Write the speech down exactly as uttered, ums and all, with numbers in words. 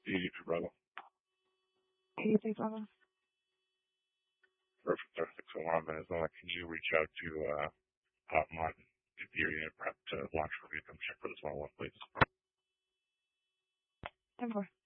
You too, brother. You too, brother. Perfect. Sir. Thanks so much, Venezuela. Can you reach out to uh, Pop Martin if you're in prep to launch review? Come check for this one, please. ten four.